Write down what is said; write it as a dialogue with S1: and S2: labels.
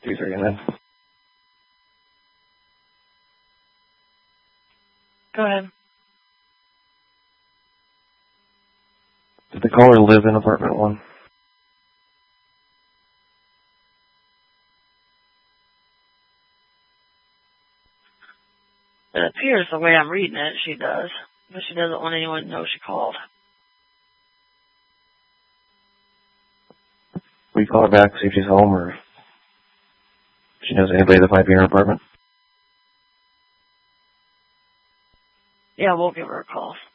S1: 239.
S2: Go ahead.
S1: Did the caller live in apartment 1?
S2: It appears the way I'm reading it, she does. But she doesn't want anyone to know she called.
S1: We call her back, see if she's home or if she knows anybody that might be in her apartment.
S2: Yeah, we'll give her a call.